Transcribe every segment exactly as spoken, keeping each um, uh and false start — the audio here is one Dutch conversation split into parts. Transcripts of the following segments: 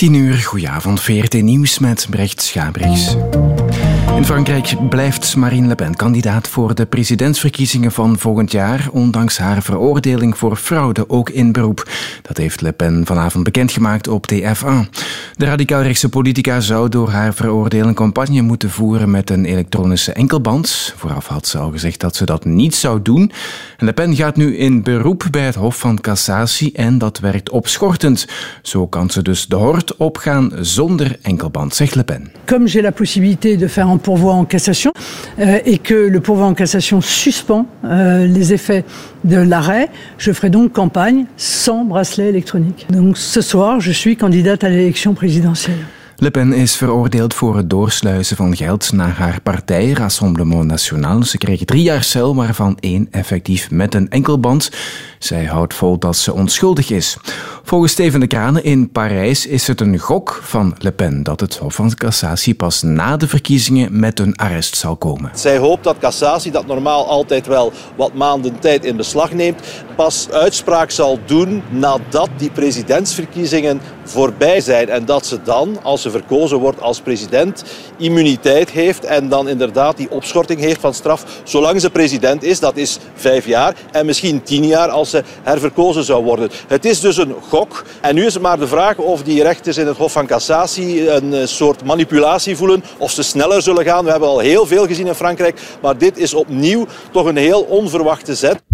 tien uur, goedenavond, V R T Nieuws met Brecht Schabrichs. In Frankrijk blijft Marine Le Pen kandidaat voor de presidentsverkiezingen van volgend jaar, ondanks haar veroordeling voor fraude, ook in beroep. Dat heeft Le Pen vanavond bekendgemaakt op T F één. De radicaalrechtse politica zou door haar veroordeling campagne moeten voeren met een elektronische enkelband. Vooraf had ze al gezegd dat ze dat niet zou doen. En Le Pen gaat nu in beroep bij het Hof van Cassatie en dat werkt opschortend. Zo kan ze dus de hort opgaan zonder enkelband, zegt Le Pen. Comme j'ai la possibilité de faire un pourvoi en cassation euh, et que le pourvoi en cassation suspend euh, les effets de l'arrêt, je ferai donc campagne sans bracelet électronique. Donc ce soir, je suis candidate à l'élection présidentielle. Le Pen is veroordeeld voor het doorsluizen van geld naar haar partij, Rassemblement National. Ze kreeg drie jaar cel, waarvan één effectief met een enkelband. Zij houdt vol dat ze onschuldig is. Volgens Steven de Crane in Parijs is het een gok van Le Pen dat het Hof van Cassatie pas na de verkiezingen met een arrest zal komen. Zij hoopt dat Cassatie, dat normaal altijd wel wat maanden tijd in beslag neemt, pas uitspraak zal doen nadat die presidentsverkiezingen voorbij zijn. En dat ze dan, als ze verkozen wordt als president, immuniteit heeft en dan inderdaad die opschorting heeft van straf zolang ze president is. Dat is vijf jaar en misschien tien jaar als ze herverkozen zou worden. Het is dus een gok. En nu is het maar de vraag of die rechters in het Hof van Cassatie een soort manipulatie voelen, of ze sneller zullen gaan. We hebben al heel veel gezien in Frankrijk, maar dit is opnieuw toch een heel onverwachte zet.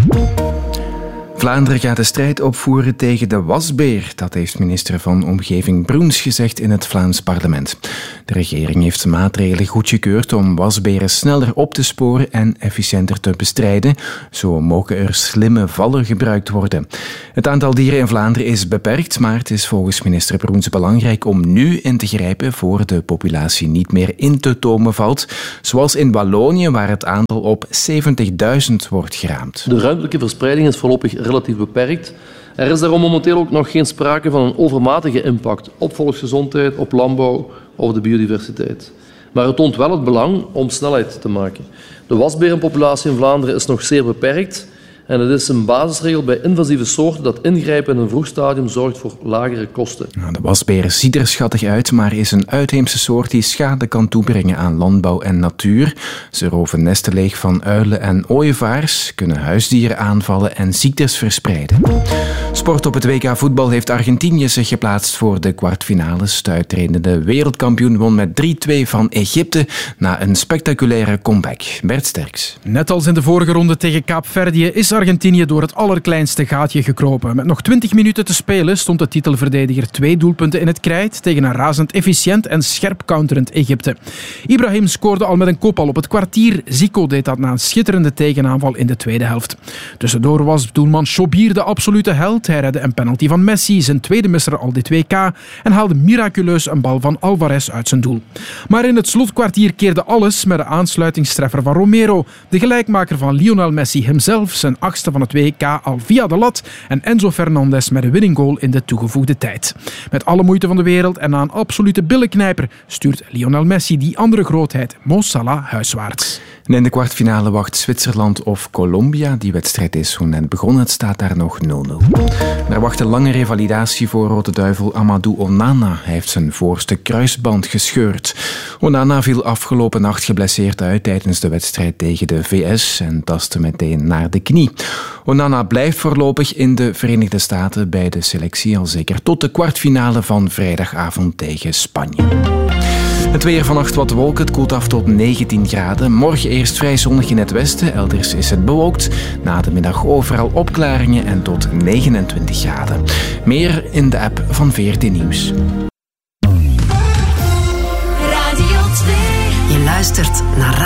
Vlaanderen gaat de strijd opvoeren tegen de wasbeer. Dat heeft minister van Omgeving Broens gezegd in het Vlaams parlement. De regering heeft maatregelen goedgekeurd om wasberen sneller op te sporen en efficiënter te bestrijden. Zo mogen er slimme vallen gebruikt worden. Het aantal dieren in Vlaanderen is beperkt, maar het is volgens minister Broens belangrijk om nu in te grijpen voor de populatie niet meer in te tomen valt. Zoals in Wallonië, waar het aantal op zeventigduizend wordt geraamd. De ruimtelijke verspreiding is voorlopig relatief beperkt. Er is daarom momenteel ook nog geen sprake van een overmatige impact op volksgezondheid, op landbouw of de biodiversiteit. Maar het toont wel het belang om snelheid te maken. De wasberenpopulatie in Vlaanderen is nog zeer beperkt en het is een basisregel bij invasieve soorten dat ingrijpen in een vroeg stadium zorgt voor lagere kosten. De wasbeer ziet er schattig uit, maar is een uitheemse soort die schade kan toebrengen aan landbouw en natuur. Ze roven nesten leeg van uilen en ooievaars, kunnen huisdieren aanvallen en ziektes verspreiden. Sport op het W K voetbal heeft Argentinië zich geplaatst voor de kwartfinales. De uitredende wereldkampioen won met drie twee van Egypte na een spectaculaire comeback. Bert Sterks. Net als in de vorige ronde tegen Kaapverdië is Argentinië door het allerkleinste gaatje gekropen. Met nog twintig minuten te spelen stond de titelverdediger twee doelpunten in het krijt tegen een razend efficiënt en scherp counterend Egypte. Ibrahim scoorde al met een kopbal op het kwartier. Zico deed dat na een schitterende tegenaanval in de tweede helft. Tussendoor was doelman Chobir de absolute held. Hij redde een penalty van Messi, zijn tweede misser al dit W K, en haalde miraculeus een bal van Alvarez uit zijn doel. Maar in het slotkwartier keerde alles met de aansluitingstreffer van Romero, de gelijkmaker van Lionel Messi hemzelf, zijn achtste van het W K al via de lat, en Enzo Fernandez met een winning goal in de toegevoegde tijd. Met alle moeite van de wereld en na een absolute billenknijper stuurt Lionel Messi die andere grootheid, Mo Salah, huiswaarts. En in de kwartfinale wacht Zwitserland of Colombia. Die wedstrijd is zo net begonnen. Het staat daar nog nul nul. Er wacht een lange revalidatie voor Rode Duivel Amadou Onana. Hij heeft zijn voorste kruisband gescheurd. Onana viel afgelopen nacht geblesseerd uit tijdens de wedstrijd tegen de V S en tastte meteen naar de knie. Onana blijft voorlopig in de Verenigde Staten bij de selectie al zeker tot de kwartfinale van vrijdagavond tegen Spanje. Het weer vannacht wat wolken, het koelt af tot negentien graden. Morgen eerst vrij zonnig in het westen, elders is het bewolkt. Na de middag overal opklaringen en tot negenentwintig graden. Meer in de app van V R T Nieuws. Radio twee. Je luistert naar